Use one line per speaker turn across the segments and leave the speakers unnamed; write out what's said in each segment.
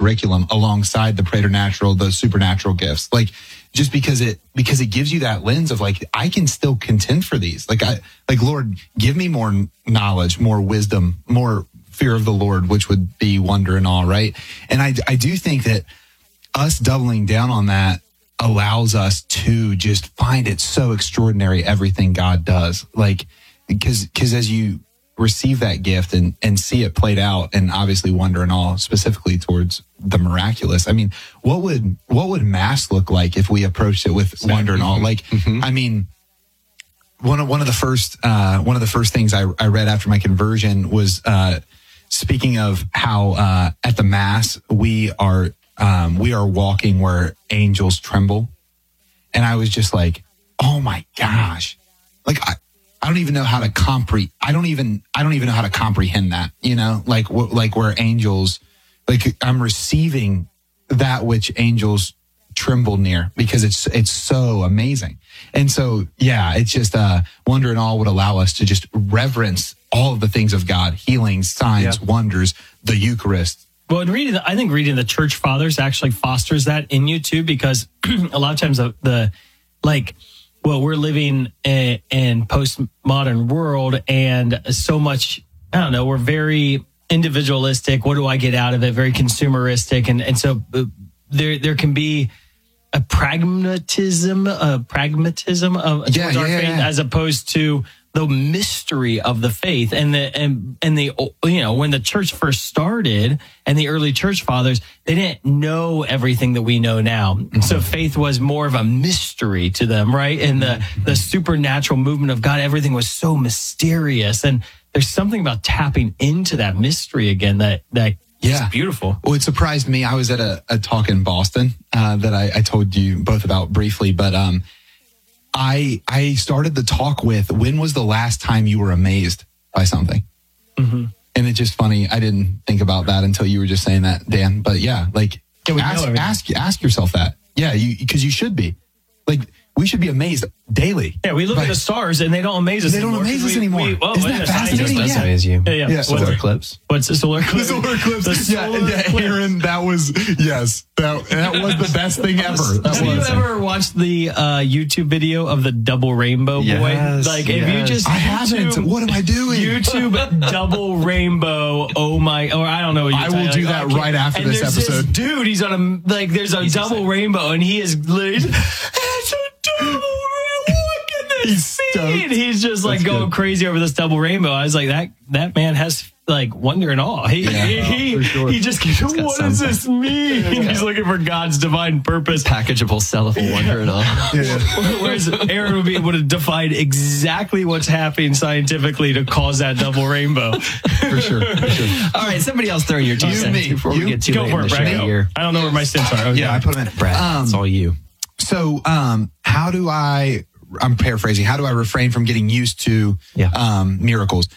curriculum alongside the preternatural, the supernatural gifts. Like, just because it gives you that lens of like, I can still contend for these. Like, Lord, give me more knowledge, more wisdom, more fear of the Lord, which would be wonder and awe, right? And I do think that us doubling down on that allows us to just find it so extraordinary, everything God does. Like, because as you receive that gift and see it played out, and obviously wonder and awe specifically towards the miraculous. I mean, what would Mass look like if we approached it with wonder and awe? Like, I mean, one of the first things I read after my conversion was speaking of how at the Mass we are walking where angels tremble, and I was just like, oh my gosh, like I don't even know how to I don't even know how to comprehend that, you know, like where angels, like I'm receiving that which angels tremble near, because it's so amazing. And so, yeah, it's just wonder and awe would allow us to just reverence all of the things of God, healings, signs, wonders, the Eucharist.
Well, and I think reading the Church Fathers actually fosters that in you too, because a lot of times we're living in postmodern world, and so much, I don't know, we're very individualistic. What do I get out of it? Very consumeristic. And so there can be a pragmatism of towards our faith, as opposed to the mystery of the faith. And the you know, when the church first started and the early church fathers, they didn't know everything that we know now. So faith was more of a mystery to them, right? And the supernatural movement of God, everything was so mysterious. And there's something about tapping into that mystery again that is beautiful.
Well, it surprised me. I was at a talk in Boston that I told you both about briefly, but I started the talk with, when was the last time you were amazed by something? Mm-hmm. And it's just funny. I didn't think about that until you were just saying that, Dan. But yeah, like ask yourself that. Yeah, because you should be. Like, we should be amazed daily.
Yeah, we look at the stars and they don't amaze us anymore.
They don't amaze us anymore.
Isn't that fascinating?
Does amaze you.
Yeah.
Solar eclipse.
What's the solar eclipse?
The solar eclipse. Aaron, that was that was the best thing ever.
Have you ever watched the YouTube video of the double rainbow boy?
Yes,
Like, if you just
I haven't. What am I doing?
YouTube double rainbow. Oh my! Or I don't know. What
I will do that right after this episode.
This dude, he's on there's a double rainbow, and he is literally. He's just like going crazy over this double rainbow. I was like, that man has like wonder and awe. He just what does this mean? He's looking for God's divine purpose.
Packageable, sellable wonder and awe.
Whereas Aaron would be able to define exactly what's happening scientifically to cause that double rainbow.
For sure.
All right, somebody else throw in your 2 cents before we get too late in the show here.
I don't know where my cents are.
Okay. Yeah, I put them in.
Brad, it's all you.
So, how do I'm paraphrasing, how do I refrain from getting used to miracles?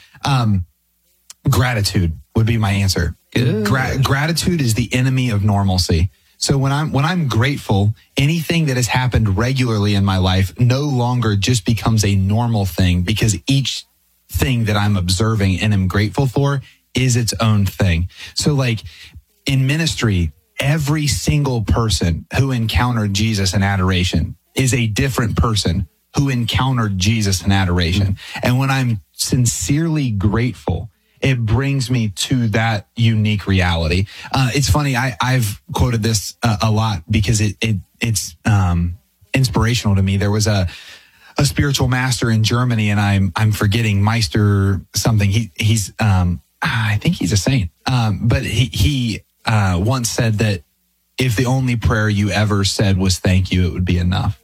Gratitude would be my answer. Gratitude is the enemy of normalcy. So when I'm grateful, anything that has happened regularly in my life no longer just becomes a normal thing, because each thing that I'm observing and am grateful for is its own thing. So like in ministry, every single person who encountered Jesus in adoration is a different person who encountered Jesus in adoration. And when I'm sincerely grateful, it brings me to that unique reality. It's funny. I've quoted this a lot because it's inspirational to me. There was a spiritual master in Germany, and I'm forgetting Meister something. He's I think he's a saint. But he once said that if the only prayer you ever said was thank you, it would be enough.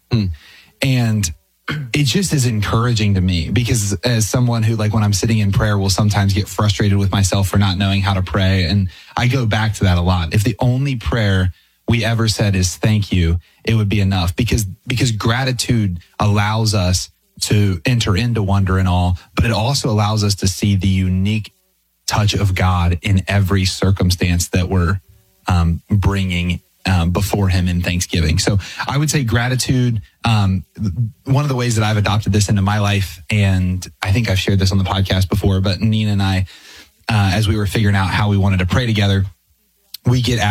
And it just is encouraging to me, because as someone who, like, when I'm sitting in prayer, will sometimes get frustrated with myself for not knowing how to pray. And I go back to that a lot. If the only prayer we ever said is thank you, it would be enough, because gratitude allows us to enter into wonder and awe, but it also allows us to see the unique touch of God in every circumstance that we're bringing before him in thanksgiving. So I would say gratitude. One of the ways that I've adopted this into my life, and I think I've shared this on the podcast before, but Nina and I, as we were figuring out how we wanted to pray together, we get